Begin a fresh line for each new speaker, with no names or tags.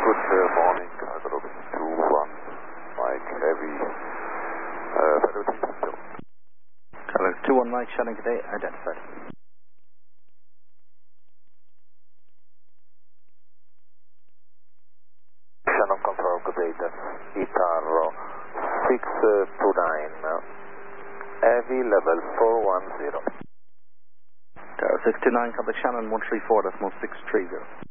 Good morning, Group 2-1, Mike Heavy, Federal Team.
Color 2-1 Mike, Shannon today, identified.
Shannon confirm, good day, that's Itaro 629, Heavy level 410.
Tower 629, contact Shannon 134, that's 630.